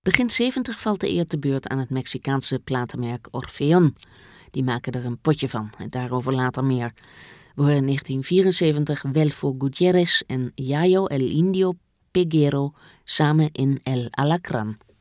Begin 70 valt de eer te beurt aan het Mexicaanse platenmerk Orfeon. Die maken er een potje van en daarover later meer. We horen in 1974 Welfo Gutierrez en Yayo El Indio Peguero samen in El Alacrán.